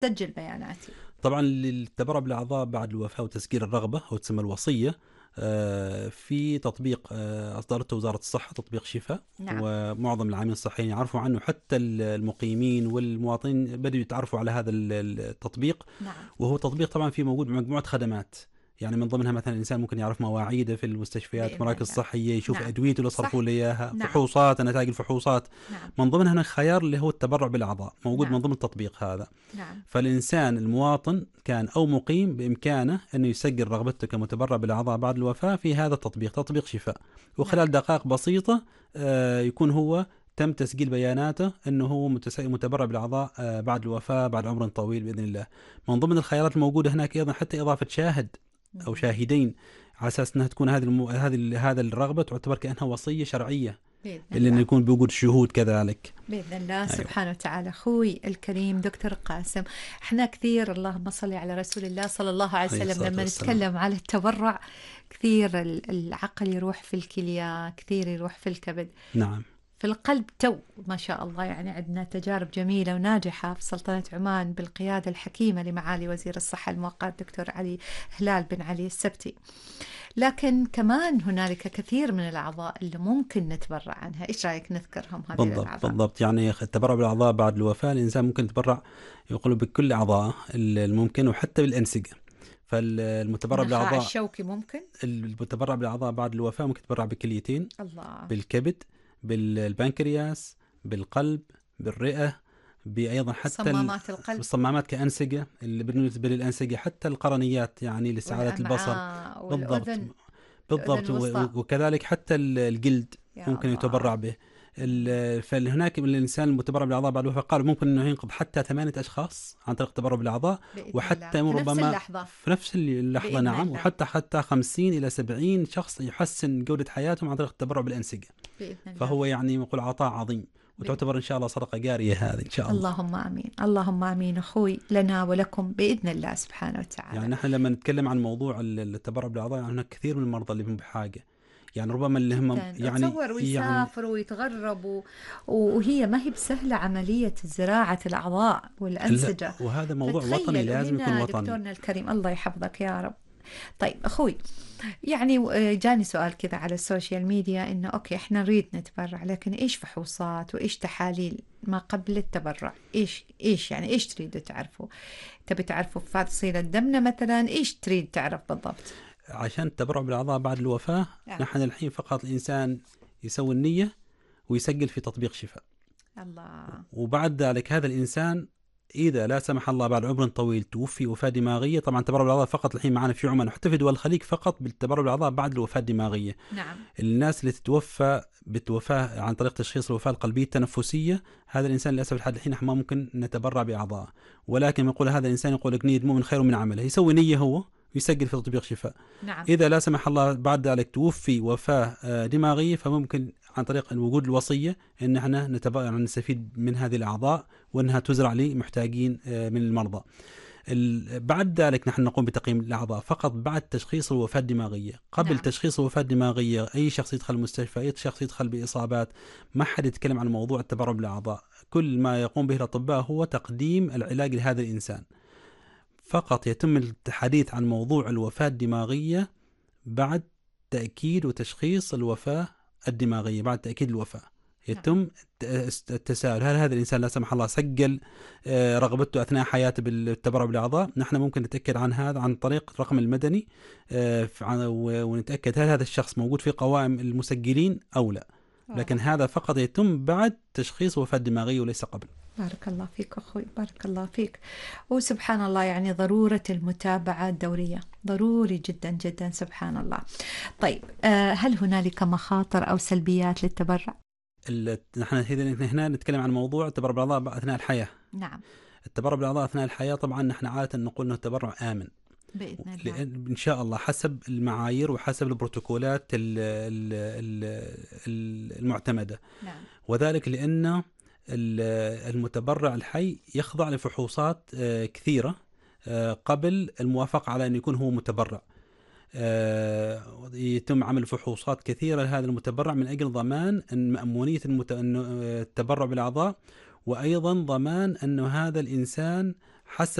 سجل بياناتي. طبعا للتبرع بالاعضاء بعد الوفاه وتسجيل الرغبه او تسمى الوصيه، في تطبيق اصدرته وزاره الصحه، تطبيق شفاء، نعم. ومعظم العاملين الصحيين يعرفوا عنه، حتى المقيمين والمواطنين بدأوا يتعرفوا على هذا التطبيق. نعم. وهو تطبيق طبعا في موجود مجموعة خدمات، يعني من ضمنها مثلا الإنسان ممكن يعرف مواعيده في المستشفيات، بإذن مراكز الله. صحية، يشوف نعم. أدويته اللي صرفوا صح. له إياها، نعم. فحوصات، نتائج الفحوصات. نعم. من ضمنها هنا خيار اللي هو التبرع بالأعضاء، موجود من نعم. ضمن التطبيق هذا. نعم. فالإنسان المواطن كان أو مقيم بإمكانه أنه يسجل رغبته كمتبرع بالأعضاء بعد الوفاة في هذا التطبيق، تطبيق شفاء. نعم. وخلال دقائق بسيطة يكون هو تم تسجيل بياناته أنه هو متبرع بالأعضاء بعد الوفاة بعد عمر طويل بإذن الله. من ضمن الخيارات الموجودة هناك أيضا حتى إضافة شاهد أو شاهدين، على أساس أنها تكون هذه الرغبة تعتبر كأنها وصية شرعية، بإذن اللي إنه الله. يكون بوجود شهود كذلك. بإذن الله أيوة. سبحانه وتعالى. أخوي الكريم دكتور قاسم، احنا كثير اللهم صل على رسول الله صلى الله عليه عليه وسلم الصلاة لما والسلام. نتكلم على التبرع كثير العقل يروح في الكلية، كثير يروح في الكبد، نعم. في القلب ما شاء الله. يعني عندنا تجارب جميلة وناجحة في سلطنة عمان بالقيادة الحكيمة لمعالي وزير الصحة المؤقت دكتور علي هلال بن علي السبتي. لكن كمان هنالك كثير من الأعضاء اللي ممكن نتبرع عنها. إيش رأيك نذكرهم هذه بالضبط الأعضاء؟ بالضبط، يعني التبرع بالأعضاء بعد الوفاة الإنسان ممكن يتبرع، يقولوا بكل أعضاء الممكن، وحتى بالأنسجة. فالمتبرع النخاع بالأعضاء، الشوكي ممكن. المتبرع بالأعضاء بعد الوفاة ممكن يتبرع بالكليتين، الله. بالكبد، بالبنكرياس، بالقلب، بالرئة، بأيضا حتى صمامات القلب الصمامات كأنسجة، اللي بالنسبة للأنسجة حتى القرنيات يعني لسعادة البصر. والأمعاء بالضبط والأذن، الأذن بالضبط، الوسطى. وكذلك حتى الجلد يا ممكن الله. يتبرع به. فهناك من الإنسان المتبرع بالأعضاء بعد الوفاة قال ممكن أنه ينقذ حتى 8 أشخاص عن طريق التبرع بالأعضاء، بإذن الله وحتى في نفس ربما اللحظة. في نفس اللحظة. بإذن نعم. الله. وحتى 50 إلى 70 شخص يحسن جودة حياتهم عن طريق التبرع بالأنسجة. بإذن الله. فهو يعني يقول عطاء عظيم، وتعتبر إن شاء الله صدقة جارية هذه إن شاء الله. اللهم آمين. اللهم آمين أخوي لنا ولكم بإذن الله سبحانه وتعالى. يعني نحن لما نتكلم عن موضوع التبرع بالأعضاء، يعني هناك كثير من المرضى اللي هم بحاجة، يعني ربما اللي هم يعني تصور ويسافروا ويتغربوا، وهي ما هي بسهلة عملية زراعة الأعضاء والأنسجة. وهذا موضوع وطني، فتخيل، لازم يكون وهنا وطني. دكتورنا الكريم الله يحفظك يا رب. طيب أخوي، يعني جاني سؤال كذا على السوشيال ميديا إنه أوكي إحنا نريد نتبرع، لكن إيش فحوصات وإيش تحاليل ما قبل التبرع؟ إيش يعني إيش تريدوا تعرفوا؟ تبي تعرفوا فصيلة دمنا مثلا؟ إيش تريد تعرف بالضبط؟ عشان التبرع بالأعضاء بعد الوفاة، نحن الحين فقط الإنسان يسوي النية ويسجل في تطبيق شفاء. الله. وبعد ذلك هذا الإنسان إذا لا سمح الله بعد عمر طويل توفي وفاة دماغية، طبعا التبرع بالأعضاء فقط الحين معنا في عمان وحتى في دول الخليج فقط بالتبرع بالأعضاء بعد الوفاة الدماغية. نعم. الناس اللي تتوفى بالوفاة عن طريق تشخيص الوفاة القلبية التنفسية، هذا الإنسان للأسف لحد الحين ما ممكن نتبرع بأعضاء. ولكن يقول هذا الإنسان يقول لك نية مؤمن خير من عمله، يسوي نية هو ويسجل في تطبيق شفاء. نعم. إذا لا سمح الله بعد ذلك توفي وفاة دماغية، فممكن عن طريق وجود الوصية أن احنا نستفيد من هذه الأعضاء وأنها تزرع لمحتاجين من المرضى. بعد ذلك نحن نقوم بتقييم الأعضاء فقط بعد تشخيص الوفاة الدماغية. قبل نعم. تشخيص الوفاة الدماغية أي شخص يدخل المستشفى، أي شخص يدخل بإصابات، ما حد يتكلم عن موضوع التبرع بالأعضاء. كل ما يقوم به الأطباء هو تقديم العلاج لهذا الإنسان. فقط يتم الحديث عن موضوع الوفاة الدماغية بعد تأكيد وتشخيص الوفاة الدماغية. بعد تأكيد الوفاة يتم التساؤل هل هذا الإنسان لا سمح الله سجل رغبته أثناء حياته بالتبرع بالأعضاء. نحن ممكن نتأكد عن هذا عن طريق الرقم المدني، ونتأكد هل هذا الشخص موجود في قوائم المسجلين أو لا. لكن هذا فقط يتم بعد تشخيص وفاة دماغية وليس قبل. بارك الله فيك أخوي، بارك الله فيك. وسبحان الله يعني ضرورة المتابعة الدورية ضروري جدا جدا سبحان الله. طيب هل هنالك مخاطر أو سلبيات للتبرع؟ نحن هنا نتكلم عن موضوع التبرع بالأعضاء أثناء الحياة. نعم. التبرع بالأعضاء أثناء الحياة طبعا نحن عادة نقول أنه التبرع آمن بإذن الله. إن شاء الله حسب المعايير وحسب البروتوكولات المعتمدة. نعم. وذلك لأن المتبرع الحي يخضع لفحوصات كثيرة قبل الموافقة على أن يكون هو متبرع. يتم عمل فحوصات كثيرة لهذا المتبرع من أجل ضمان أن مأمونية التبرع بالأعضاء، وأيضا ضمان أن هذا الإنسان حسب